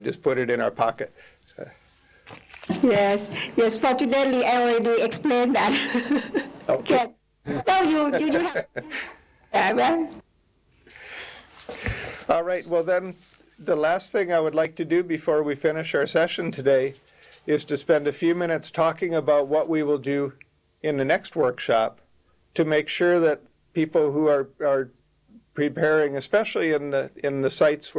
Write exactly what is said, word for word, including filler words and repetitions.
just put it in our pocket. Yes, yes, fortunately I already explained that. Okay. No, you, you, you have, yeah, well. All right, well then, the last thing I would like to do before we finish our session today is to spend a few minutes talking about what we will do in the next workshop to make sure that people who are, are preparing, especially in the, in the sites where